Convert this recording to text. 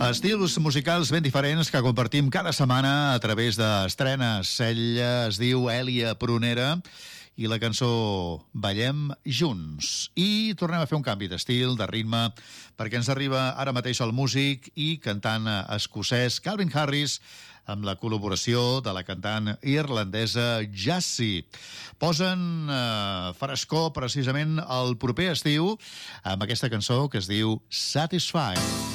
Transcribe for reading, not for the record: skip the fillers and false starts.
Estils musicals ben diferents que compartim cada setmana a través d'estrenes. Ella es diu Èlia Prunera i la cançó Ballem Junts. I tornem a fer un canvi d'estil, de ritme, perquè ens arriba ara mateix el músic i cantant escocès Calvin Harris amb la col·laboració de la cantant irlandesa Jessie. Posen frescor precisament el proper estiu amb aquesta cançó que es diu Satisfied.